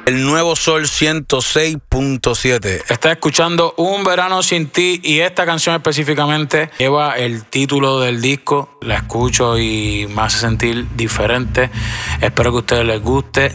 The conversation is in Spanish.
El Nuevo Sol 106.7. Estás escuchando Un Verano Sin Ti y esta canción específicamente lleva el título del disco. La escucho y me hace sentir diferente. Espero que a ustedes les guste.